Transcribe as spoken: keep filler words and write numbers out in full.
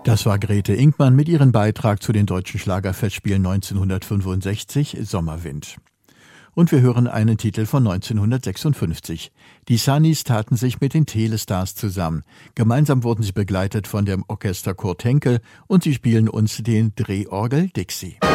Das war Grete Inkmann mit ihrem Beitrag zu den Deutschen Schlagerfestspielen neunzehnhundertfünfundsechzig, Sommerwind. Und wir hören einen Titel von neunzehnhundertsechsundfünfzig. Die Sunnies taten sich mit den Telestars zusammen. Gemeinsam wurden sie begleitet von dem Orchester Kurt Henkel und sie spielen uns den Drehorgel Dixie.